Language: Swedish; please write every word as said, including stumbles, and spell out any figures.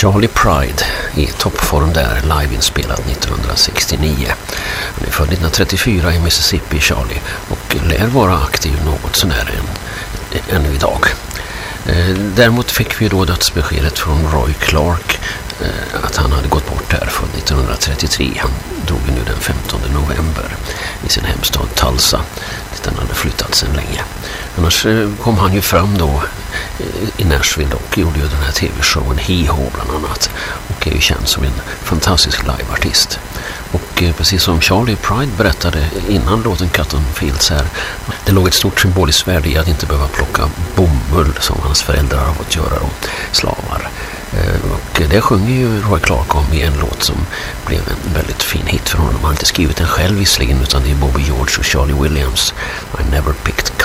Charlie Pride i toppform där, liveinspelat nittonhundrasextionio. Han är född nittonhundratrettiofyra i Mississippi, Charlie, och lär vara aktiv något sånär än, ännu idag. Däremot fick vi då dödsbeskedet från Roy Clark att han hade gått bort här för nittonhundratrettiotre. Han dog nu den femtonde november i sin hemstad Tulsa, dit han hade flyttat sedan länge. Annars kom han ju fram då i Nashville och gjorde ju den här tv-showen Hee-Haw bland annat, och är ju känd som en fantastisk liveartist. Och precis som Charlie Pride berättade innan låten Cotton Fields här, det låg ett stort symboliskt värde i att inte behöva plocka bomull som hans föräldrar har fått göra, och slavar. Och det sjunger ju Roy Clark om i en låt som blev en väldigt fin hit för honom. Han har inte skrivit den själv visserligen, utan det är Bobby George och Charlie Williams. I never picked